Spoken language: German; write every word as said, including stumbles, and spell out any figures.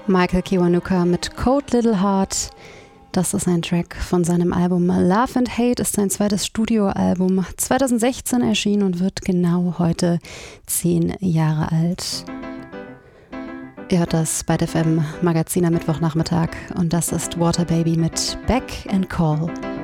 Michael Kiwanuka mit Cold Little Heart. Das ist ein Track von seinem Album Love and Hate, ist sein zweites Studioalbum, zwanzig sechzehn erschienen und wird genau heute zehn Jahre alt. Ihr hört das bei F M Magazin am Mittwochnachmittag und das ist Water Baby mit Back and Call.